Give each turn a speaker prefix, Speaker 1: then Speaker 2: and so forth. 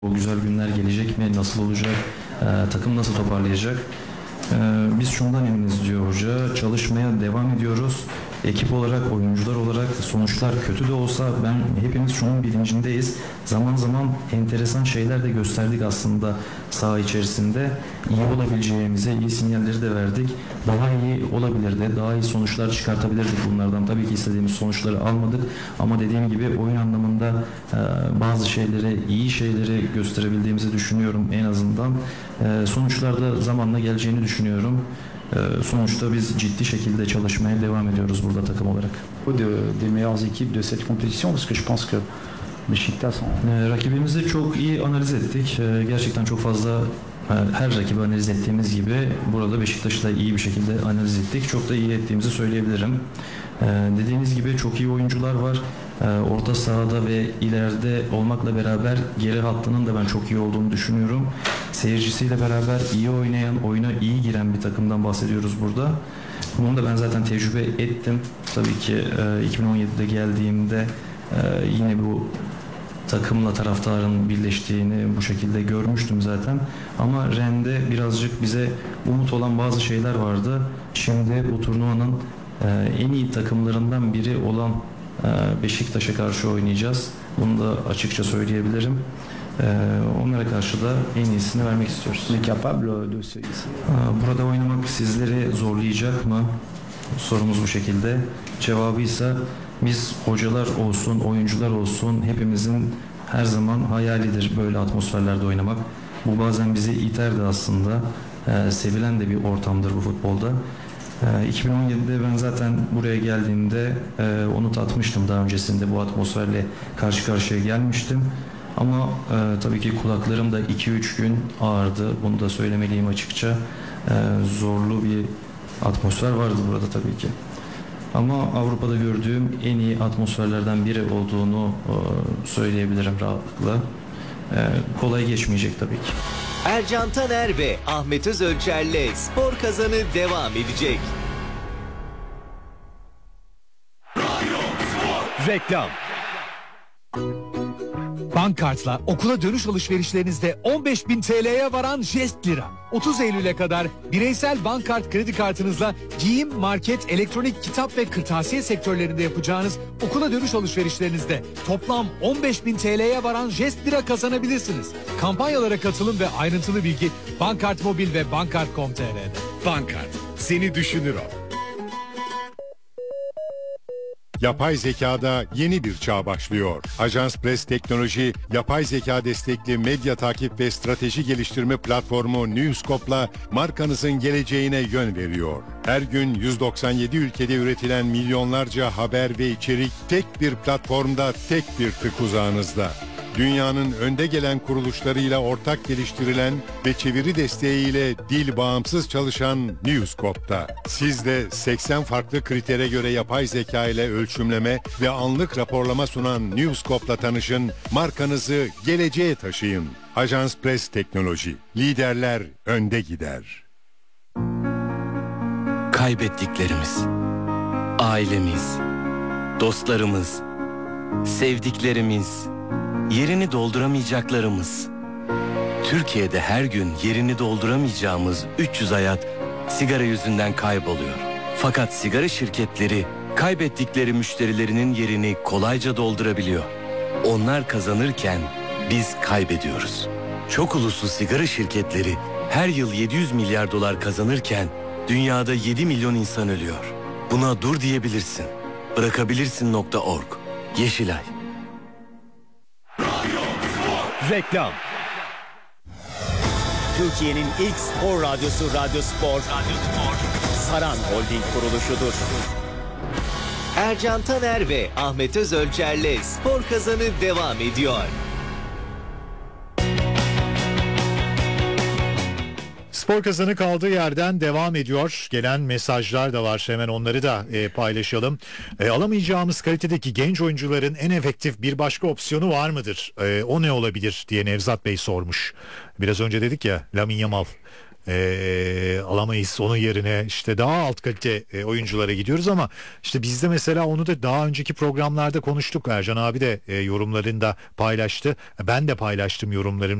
Speaker 1: O güzel günler gelecek mi? Nasıl olacak? Takım nasıl toparlayacak? Biz şundan eminiz diyor hoca. Çalışmaya devam ediyoruz. Ekip olarak, oyuncular olarak sonuçlar kötü de olsa hepimiz şunun bilincindeyiz. Zaman zaman enteresan şeyler de gösterdik aslında saha içerisinde. İyi olabileceğimize, iyi sinyalleri de verdik. Daha iyi olabilirdi, daha iyi sonuçlar çıkartabilirdik bunlardan. Tabii ki istediğimiz sonuçları almadık ama dediğim gibi oyun anlamında bazı şeyleri, iyi şeyleri gösterebildiğimizi düşünüyorum en azından. Sonuçlarda zamanla geleceğini düşünüyorum. Sonuçta biz ciddi şekilde çalışmaya devam ediyoruz burada takım olarak.
Speaker 2: Des meilleures équipes de cette compétition parce que je pense que Beşiktaş
Speaker 1: rakibimizi çok iyi analiz ettik. Gerçekten çok fazla her rakibi analiz ettiğimiz gibi burada Beşiktaş'ı da iyi bir şekilde analiz ettik. Çok da iyi ettiğimizi söyleyebilirim. Dediğiniz gibi çok iyi oyuncular var. Orta sahada ve ileride olmakla beraber geri hattının da ben çok iyi olduğunu düşünüyorum. Seyircisiyle beraber iyi oynayan, oyuna iyi giren bir takımdan bahsediyoruz burada. Bunu da ben zaten tecrübe ettim. Tabii ki 2017'de geldiğimde yine bu takımla taraftarın birleştiğini bu şekilde görmüştüm zaten. Ama Rennes'de birazcık bize umut olan bazı şeyler vardı. Şimdi bu turnuvanın en iyi takımlarından biri olan Beşiktaş'a karşı oynayacağız. Bunu da açıkça söyleyebilirim. Onlara karşı da en iyisini vermek istiyoruz. Burada oynamak sizleri zorlayacak mı? Sorumuz bu şekilde. Cevabı ise biz hocalar olsun, oyuncular olsun hepimizin her zaman hayalidir böyle atmosferlerde oynamak. Bu bazen bizi iterdi aslında. Sevilen de bir ortamdır bu futbolda. 2017'de ben zaten buraya geldiğimde onu tatmıştım, daha öncesinde bu atmosferle karşı karşıya gelmiştim. Ama tabii ki kulaklarım da 2-3 gün ağrıdı. Bunu da söylemeliyim açıkça. Zorlu bir atmosfer vardı burada tabii ki. Ama Avrupa'da gördüğüm en iyi atmosferlerden biri olduğunu söyleyebilirim rahatlıkla. Kolay geçmeyecek tabii ki.
Speaker 3: Ercan Taner ve Ahmet Özölçer'le Spor Kazanı devam edecek.
Speaker 4: Reklam. Bankart'la okula dönüş alışverişlerinizde 15.000 TL'ye varan jest lira. 30 Eylül'e kadar bireysel Bankart kredi kartınızla giyim, market, elektronik, kitap ve kırtasiye sektörlerinde yapacağınız okula dönüş alışverişlerinizde toplam 15.000 TL'ye varan jest lira kazanabilirsiniz. Kampanyalara katılım ve ayrıntılı bilgi Bankart Mobil ve Bankart.com.tr'de.
Speaker 5: Bankart, seni düşünür o. Yapay zekada yeni bir çağ başlıyor. Ajans Press Teknoloji, yapay zeka destekli medya takip ve strateji geliştirme platformu Newscope'la markanızın geleceğine yön veriyor. Her gün 197 ülkede üretilen milyonlarca haber ve içerik tek bir platformda, tek bir tık uzağınızda. Dünyanın önde gelen kuruluşlarıyla ortak geliştirilen ve çeviri desteğiyle dil bağımsız çalışan Newscope'da. Siz de 80 farklı kritere göre yapay zeka ile ölçümleme ve anlık raporlama sunan Newscope'la tanışın, markanızı geleceğe taşıyın. Ajans Press Teknoloji, liderler önde gider.
Speaker 6: Kaybettiklerimiz, ailemiz, dostlarımız, sevdiklerimiz, yerini dolduramayacaklarımız. Türkiye'de her gün yerini dolduramayacağımız 300 hayat sigara yüzünden kayboluyor. Fakat sigara şirketleri kaybettikleri müşterilerinin yerini kolayca doldurabiliyor. Onlar kazanırken biz kaybediyoruz. Çok uluslu sigara şirketleri her yıl 700 milyar dolar kazanırken dünyada 7 milyon insan ölüyor. Buna dur diyebilirsin. Bırakabilirsin.org. Yeşilay.
Speaker 4: Reklam.
Speaker 3: Türkiye'nin ilk spor radyosu Radyo Spor. Saran Holding kuruluşudur. Ercan Taner ve Ahmet Özölçer'le Spor Kazanı devam ediyor.
Speaker 7: Spor Kazanı kaldığı yerden devam ediyor. Gelen mesajlar da var. Hemen onları da paylaşalım. Alamayacağımız kalitedeki genç oyuncuların en efektif bir başka opsiyonu var mıdır? O ne olabilir diye Nevzat Bey sormuş. Biraz önce dedik ya, Lamine Yamal. alamayız. Onun yerine işte daha alt kalite oyunculara gidiyoruz ama işte bizde mesela onu da daha önceki programlarda konuştuk. Ercan abi de yorumlarında paylaştı. Ben de paylaştım yorumlarımı.